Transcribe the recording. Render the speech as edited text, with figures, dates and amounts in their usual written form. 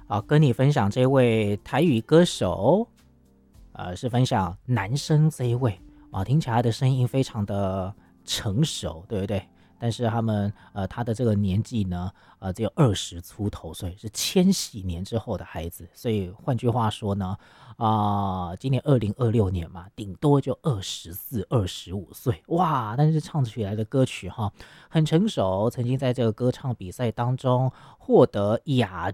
跟你分享这位台语歌手，是分享男生这一位听起来他的声音非常的成熟，对不对？但是他的这个年纪呢，只有20出头岁，是千禧年之后的孩子，所以换句话说呢，今年2026年嘛，顶多就24、25岁，哇！但是唱起来的歌曲哈，很成熟，曾经在这个歌唱比赛当中获得亚